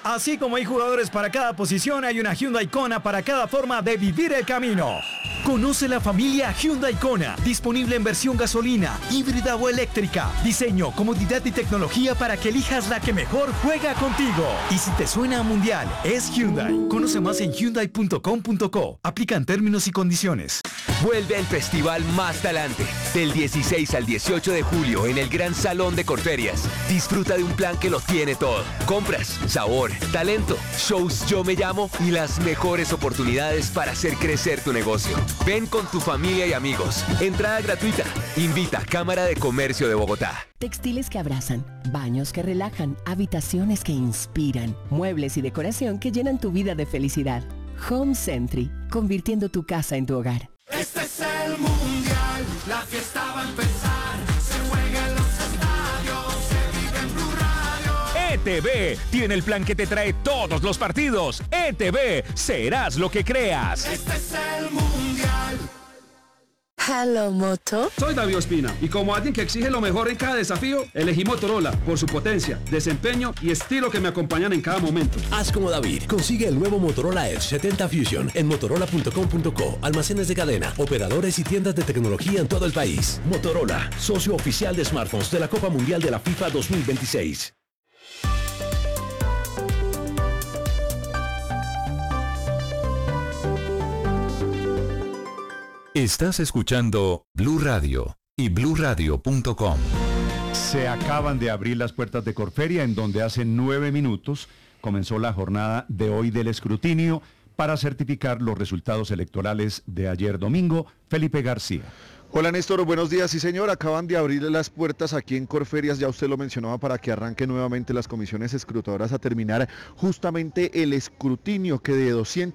Así como hay jugadores para cada posición, hay una Hyundai Kona para cada forma de vivir el camino. Conoce la familia Hyundai Kona, disponible en versión gasolina, híbrida o eléctrica. Diseño, comodidad y tecnología para que elijas la que mejor juega contigo. Y si te suena a mundial, es Hyundai. Conoce más en hyundai.com.co. Aplican términos y condiciones. Vuelve el festival Más Talante, del 16 al 18 de julio en el Gran Salón de Corferias. Disfruta de un plan que lo tiene todo. Compras, sabor, talento, shows Yo Me Llamo y las mejores oportunidades para hacer crecer tu negocio. Ven con tu familia y amigos. Entrada gratuita. Invita Cámara de Comercio de Bogotá. Textiles que abrazan, baños que relajan, habitaciones que inspiran, muebles y decoración que llenan tu vida de felicidad. Home Century, convirtiendo tu casa en tu hogar. Este es el mundial, la fiesta va a empezar, se juega en los estadios, se vive en Blue Radio. ETV tiene el plan que te trae todos los partidos. ETV, serás lo que creas. Este es el mundial. Hello, Moto. Soy David Ospina y como alguien que exige lo mejor en cada desafío, elegí Motorola por su potencia, desempeño y estilo que me acompañan en cada momento. Haz como David. Consigue el nuevo Motorola Edge 70 Fusion en motorola.com.co, almacenes de cadena, operadores y tiendas de tecnología en todo el país. Motorola, socio oficial de smartphones de la Copa Mundial de la FIFA 2026. Estás escuchando Blue Radio y bluradio.com. Se acaban de abrir las puertas de Corferia, en donde hace 9 minutos comenzó la jornada de hoy del escrutinio para certificar los resultados electorales de ayer domingo. Felipe García. Hola Néstor, buenos días. Sí señor, acaban de abrir las puertas aquí en Corferias, ya usted lo mencionaba, para que arranquen nuevamente las comisiones escrutadoras a terminar justamente el escrutinio que de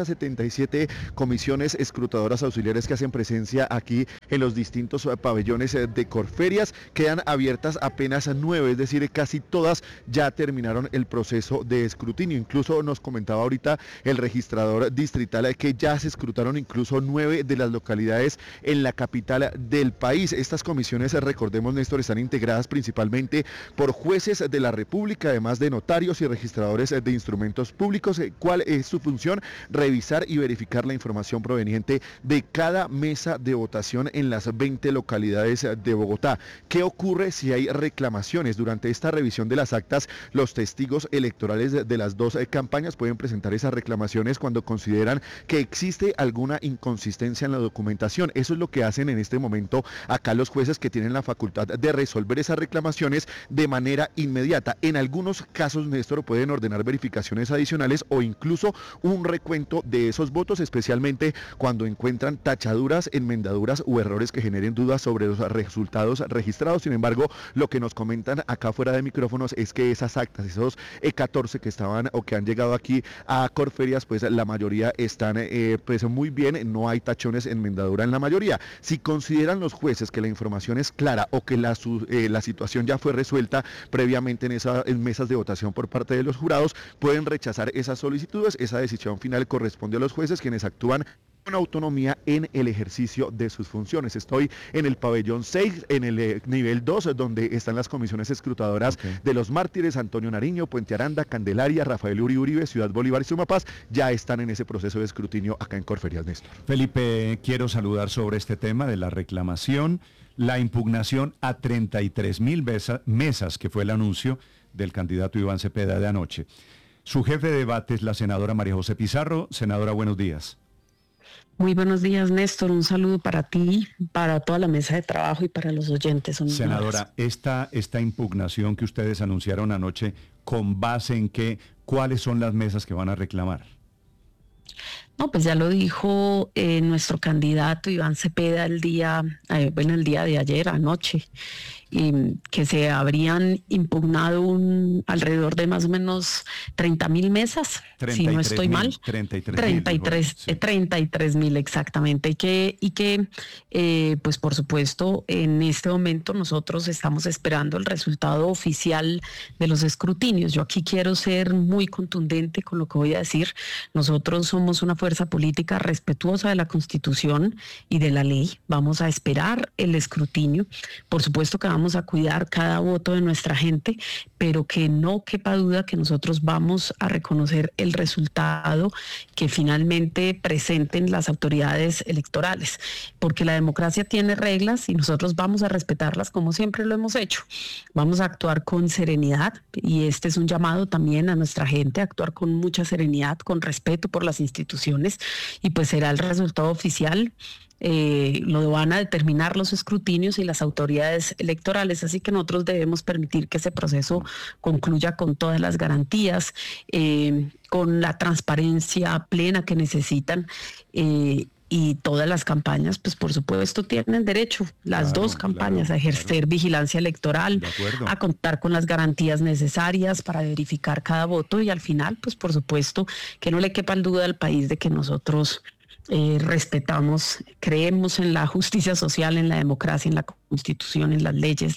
277 comisiones escrutadoras auxiliares que hacen presencia aquí en los distintos pabellones de Corferias, quedan abiertas apenas 9, es decir, casi todas ya terminaron el proceso de escrutinio. Incluso nos comentaba ahorita el registrador distrital que ya se escrutaron incluso 9 de las localidades en la capital del país. Estas comisiones, recordemos Néstor, están integradas principalmente por jueces de la República, además de notarios y registradores de instrumentos públicos. ¿Cuál es su función? Revisar y verificar la información proveniente de cada mesa de votación en las 20 localidades de Bogotá. ¿Qué ocurre si hay reclamaciones? Durante esta revisión de las actas, los testigos electorales de las dos campañas pueden presentar esas reclamaciones cuando consideran que existe alguna inconsistencia en la documentación. Eso es lo que hacen en este momento acá los jueces, que tienen la facultad de resolver esas reclamaciones de manera inmediata. En algunos casos, Néstor, pueden ordenar verificaciones adicionales o incluso un recuento de esos votos, especialmente cuando encuentran tachaduras, enmendaduras u errores que generen dudas sobre los resultados registrados. Sin embargo, lo que nos comentan acá fuera de micrófonos es que esas actas, esos E14 que estaban o que han llegado aquí a Corferias, pues la mayoría están pues muy bien, no hay tachones, enmendadura en la mayoría. Si consideran los jueces que la información es clara o que la situación ya fue resuelta previamente en mesas de votación por parte de los jurados, pueden rechazar esas solicitudes. Esa decisión final corresponde a los jueces, quienes actúan con autonomía en el ejercicio de sus funciones. Estoy en el pabellón 6, en el nivel 2, donde están las comisiones escrutadoras de los Mártires, Antonio Nariño, Puente Aranda, Candelaria, Rafael Uribe, Ciudad Bolívar y Sumapaz. Ya están en ese proceso de escrutinio acá en Corferias, Néstor. Felipe, quiero saludar sobre este tema de la reclamación, la impugnación a 33,000 mesas, que fue el anuncio del candidato Iván Cepeda de anoche. Su jefe de debate es la senadora María José Pizarro. Senadora, buenos días. Muy buenos días, Néstor. Un saludo para ti, para toda la mesa de trabajo y para los oyentes. Senadora, esta impugnación que ustedes anunciaron anoche, ¿con base en qué? ¿Cuáles son las mesas que van a reclamar? No, pues ya lo dijo nuestro candidato Iván Cepeda el día de ayer, anoche, que se habrían impugnado alrededor de más o menos 30,000 mesas, si no estoy mal. 33,000 exactamente. Y que pues por supuesto, en este momento nosotros estamos esperando el resultado oficial de los escrutinios. Yo aquí quiero ser muy contundente con lo que voy a decir. Nosotros somos una fuerza política respetuosa de la Constitución y de la ley. Vamos a esperar el escrutinio. Por supuesto que vamos a cuidar cada voto de nuestra gente, pero que no quepa duda que nosotros vamos a reconocer el resultado que finalmente presenten las autoridades electorales, porque la democracia tiene reglas y nosotros vamos a respetarlas como siempre lo hemos hecho. Vamos a actuar con serenidad y este es un llamado también a nuestra gente a actuar con mucha serenidad, con respeto por las instituciones, y pues será el resultado oficial. Lo van a determinar los escrutinios y las autoridades electorales, así que nosotros debemos permitir que ese proceso concluya con todas las garantías, con la transparencia plena que necesitan, y todas las campañas, pues por supuesto tienen derecho, las dos campañas, a ejercer vigilancia electoral, a contar con las garantías necesarias para verificar cada voto, y al final, pues por supuesto que no le quepa duda al país de que nosotros respetamos, creemos en la justicia social, en la democracia, en la Constitución, en las leyes,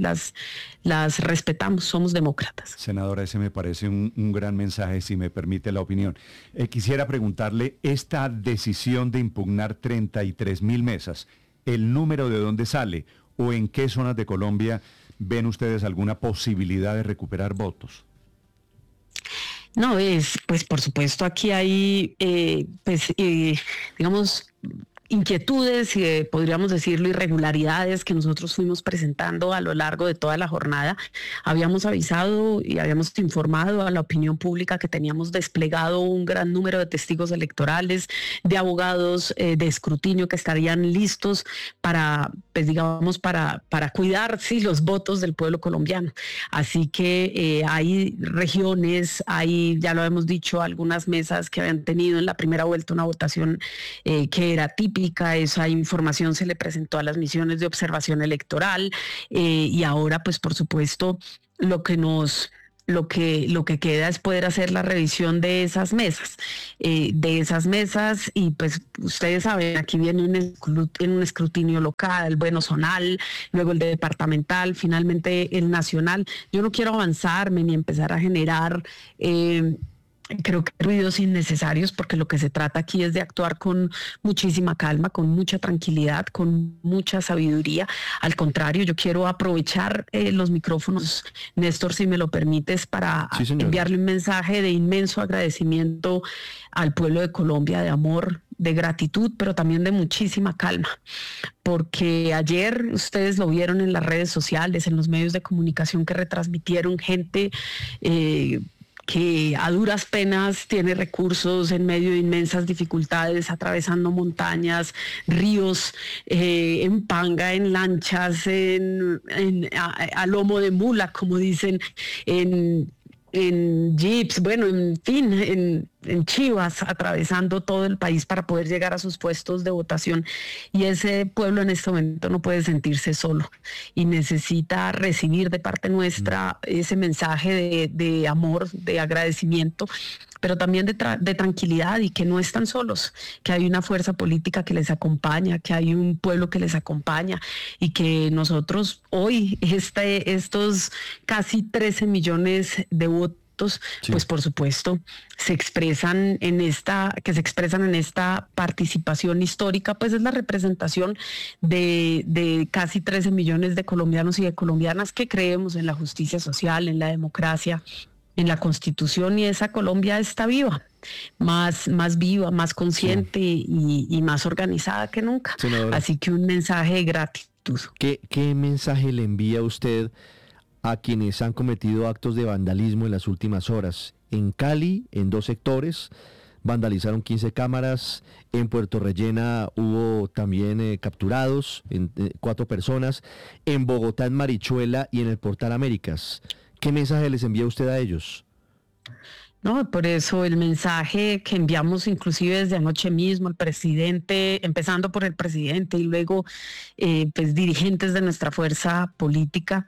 las respetamos, somos demócratas. Senadora, ese me parece un gran mensaje, si me permite la opinión. Quisiera preguntarle, esta decisión de impugnar 33,000 mesas, ¿el número de dónde sale o en qué zonas de Colombia ven ustedes alguna posibilidad de recuperar votos? No, pues por supuesto aquí hay, digamos, inquietudes y podríamos decirlo irregularidades que nosotros fuimos presentando a lo largo de toda la jornada. Habíamos avisado y habíamos informado a la opinión pública que teníamos desplegado un gran número de testigos electorales, de abogados de escrutinio que estarían listos para, pues digamos, para cuidar los votos del pueblo colombiano. Así que hay regiones, hay, ya lo hemos dicho, algunas mesas que habían tenido en la primera vuelta una votación que era típica. Esa información se le presentó a las misiones de observación electoral, y ahora pues por supuesto lo que queda es poder hacer la revisión de esas mesas, y pues ustedes saben, aquí viene un escrutinio local, bueno, zonal, luego el departamental, finalmente el nacional. Yo no quiero avanzarme ni empezar a generar creo que ruidos innecesarios, porque lo que se trata aquí es de actuar con muchísima calma, con mucha tranquilidad, con mucha sabiduría. Al contrario, yo quiero aprovechar los micrófonos, Néstor, si me lo permites, para enviarle un mensaje de inmenso agradecimiento al pueblo de Colombia, de amor, de gratitud, pero también de muchísima calma, porque ayer ustedes lo vieron en las redes sociales, en los medios de comunicación que retransmitieron, gente que a duras penas tiene recursos en medio de inmensas dificultades, atravesando montañas, ríos, en panga, en lanchas, a lomo de mula, como dicen, en jeeps, bueno, en fin, en chivas, atravesando todo el país para poder llegar a sus puestos de votación. Y ese pueblo en este momento no puede sentirse solo y necesita recibir de parte nuestra ese mensaje de amor, de agradecimiento, pero también de tranquilidad, y que no están solos, que hay una fuerza política que les acompaña, que hay un pueblo que les acompaña, y que nosotros hoy, estos casi 13 millones de votos, pues por supuesto se expresan en esta participación histórica, pues es la representación de casi 13 millones de colombianos y de colombianas que creemos en la justicia social, en la democracia, en la Constitución, y esa Colombia está viva, más viva, más consciente, y más organizada que nunca. Senadora, así que un mensaje de gratitud. ¿Qué mensaje le envía usted a quienes han cometido actos de vandalismo en las últimas horas? En Cali, en 2 sectores, vandalizaron 15 cámaras. En Puerto Rellena hubo también capturados 4 personas. En Bogotá, en Marichuela y en el Portal Américas. ¿Qué mensaje les envía usted a ellos? No, por eso el mensaje que enviamos inclusive desde anoche mismo al presidente, empezando por el presidente y luego pues dirigentes de nuestra fuerza política,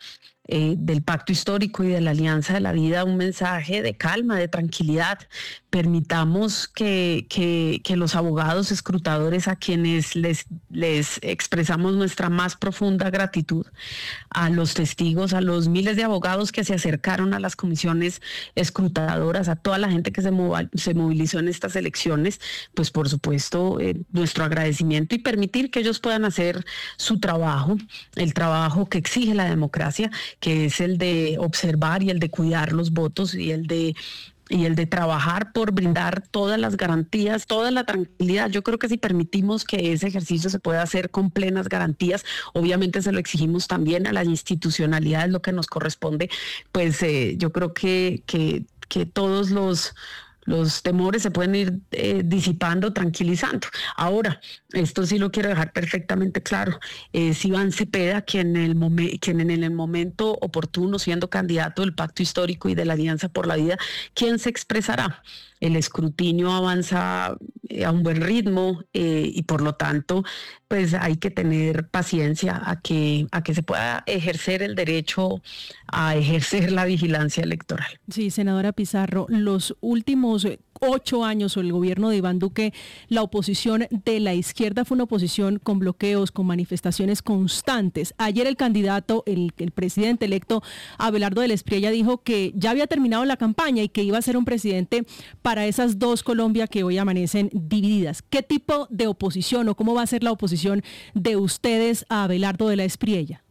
del Pacto Histórico y de la Alianza de la Vida un mensaje de calma, de tranquilidad. Permitamos que los abogados escrutadores, a quienes les expresamos nuestra más profunda gratitud, a los testigos, a los miles de abogados que se acercaron a las comisiones escrutadoras, a toda la gente que se movilizó en estas elecciones, pues por supuesto nuestro agradecimiento, y permitir que ellos puedan hacer su trabajo, el trabajo que exige la democracia, que es el de observar y el de cuidar los votos y el de trabajar por brindar todas las garantías, toda la tranquilidad. Yo creo que si permitimos que ese ejercicio se pueda hacer con plenas garantías, obviamente se lo exigimos también a la institucionalidad, es lo que nos corresponde, pues yo creo que todos los temores se pueden ir disipando, tranquilizando. Ahora, esto sí lo quiero dejar perfectamente claro, es Iván Cepeda quien en el momento oportuno, siendo candidato del Pacto Histórico y de la Alianza por la Vida, quien se expresará. El escrutinio avanza a un buen ritmo y por lo tanto pues hay que tener paciencia a que se pueda ejercer el derecho a ejercer la vigilancia electoral. Sí, senadora Pizarro, los últimos 8 años o el gobierno de Iván Duque, la oposición de la izquierda fue una oposición con bloqueos, con manifestaciones constantes. Ayer el candidato, el presidente electo Abelardo del Espriella, dijo que ya había terminado la campaña y que iba a ser un presidente para esas dos Colombia que hoy amanecen divididas. ¿Qué tipo de oposición o cómo va a ser la oposición de ustedes a Abelardo de la Espriella?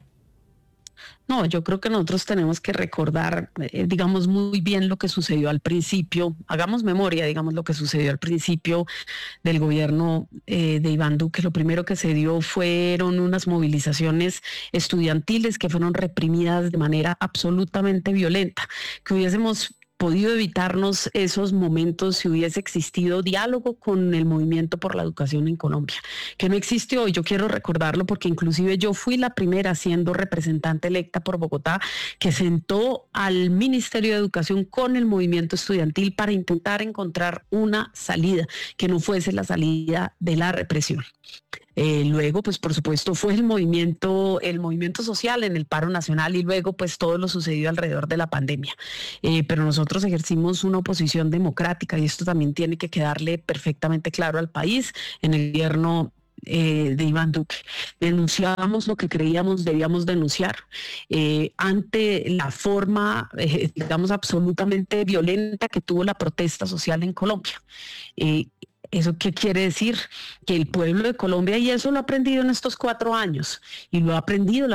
No, yo creo que nosotros tenemos que recordar, digamos, muy bien lo que sucedió al principio. Hagamos memoria, digamos, lo que sucedió al principio del gobierno de Iván Duque. Lo primero que se dio fueron unas movilizaciones estudiantiles que fueron reprimidas de manera absolutamente violenta, que hubiésemos podido evitarnos esos momentos si hubiese existido diálogo con el movimiento por la educación en Colombia, que no existió, y yo quiero recordarlo porque inclusive yo fui la primera, siendo representante electa por Bogotá, que sentó al Ministerio de Educación con el movimiento estudiantil para intentar encontrar una salida que no fuese la salida de la represión. Luego, pues por supuesto fue el movimiento social en el paro nacional, y luego pues todo lo sucedido alrededor de la pandemia. Pero nosotros ejercimos una oposición democrática, y esto también tiene que quedarle perfectamente claro al país. En el gobierno de Iván Duque denunciábamos lo que creíamos debíamos denunciar ante la forma, digamos, absolutamente violenta que tuvo la protesta social en Colombia. ¿Eso qué quiere decir? Que el pueblo de Colombia, y eso lo ha aprendido en estos 4 años, y lo ha aprendido la